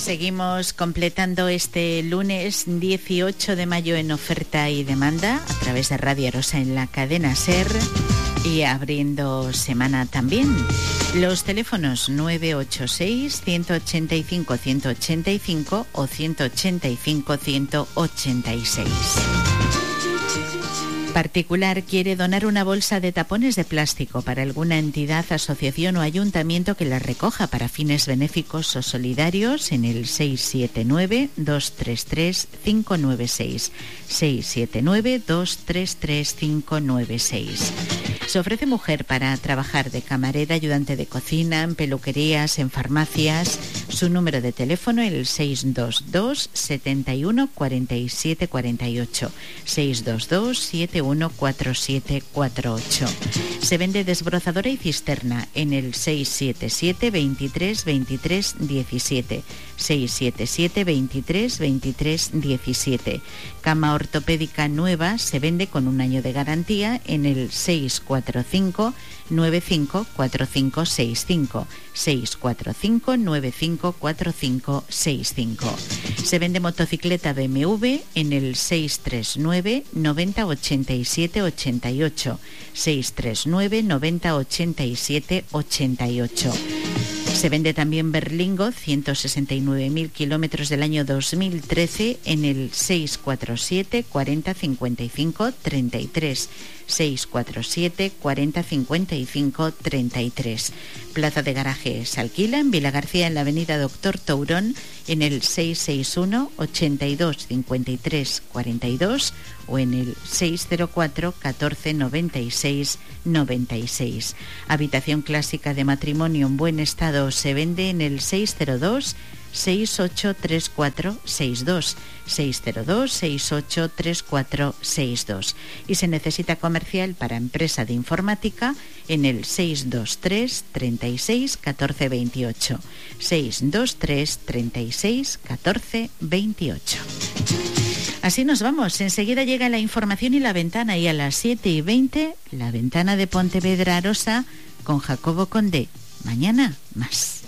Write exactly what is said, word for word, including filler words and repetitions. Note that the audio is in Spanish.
Seguimos completando este lunes dieciocho de mayo en Oferta y Demanda a través de Radio Arosa en la cadena SER y abriendo semana también. Los teléfonos nueve ocho seis, uno ocho cinco, uno ocho cinco o uno ocho cinco, uno ocho seis. Particular quiere donar una bolsa de tapones de plástico para alguna entidad, asociación o ayuntamiento que la recoja para fines benéficos o solidarios en el seis siete nueve, dos tres tres, cinco nueve seis. seis siete nueve, dos tres tres, cinco nueve seis. Se ofrece mujer para trabajar de camarera, ayudante de cocina, en peluquerías, en farmacias. Su número de teléfono el seis dos dos, siete uno, cuatro siete cuatro ocho. seis dos dos, siete uno cuatro siete cuatro ocho. Se vende desbrozadora y cisterna en el seis siete siete, veintitrés, veintitrés, diecisiete. seis siete siete, veintitrés, veintitrés, diecisiete. Cama ortopédica nueva se vende con un año de garantía en el seis cuatro cinco, nueve cinco cuatro cinco seis cinco. seis cuatro cinco, nueve cinco cuatro cinco seis cinco. Se vende motocicleta B M W en el seis tres nueve, noventa, ochenta y siete, ochenta y ocho. seis tres nueve, noventa, ochenta y siete, ochenta y ocho. Se vende también Berlingo, ciento sesenta y nueve mil kilómetros del año dos mil trece en el seis cuatro siete, cuarenta, cincuenta y cinco, treinta y tres. seis cuatro siete, cuarenta, cincuenta y cinco, treinta y tres. Plaza de garaje se alquila en Vila García, en la avenida Doctor Tourón, en el seis seis uno, ochenta y dos, cincuenta y tres, cuarenta y dos o en el seis cero cuatro, catorce, noventa y seis, noventa y seis. Habitación clásica de matrimonio en buen estado se vende en el seis cero dos, seis ocho tres cuatro seis dos. seis cero dos, seis ocho tres cuatro seis dos. Y se necesita comercial para empresa de informática en el seis dos tres, treinta y seis, catorce, veintiocho. seis dos tres, treinta y seis, catorce, veintiocho. Así nos vamos. Enseguida llega la información y la ventana, y a las siete y veinte la ventana de Pontevedra Arosa con Jacobo Condé. Mañana más.